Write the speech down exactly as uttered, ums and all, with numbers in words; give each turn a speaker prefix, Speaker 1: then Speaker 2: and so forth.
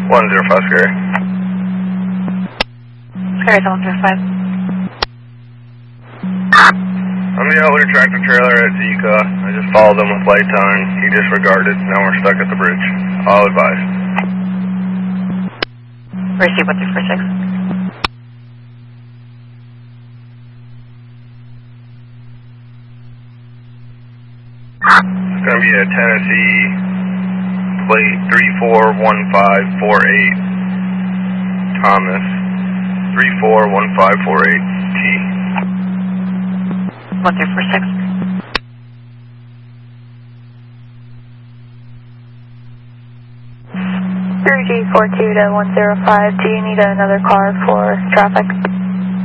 Speaker 1: one zero five Scary.
Speaker 2: Scary one zero five.
Speaker 1: I'm the outlander tractor trailer at Zika. I just followed him with light on. He disregarded. Now we're stuck at the bridge. I'll advise.
Speaker 2: Receive one three four six.
Speaker 1: It's going to be a Tennessee plate three four one five four eight Thomas. three four one five four eight T.
Speaker 2: one three four six.
Speaker 3: three G four two to one zero five. Do you need another car for traffic?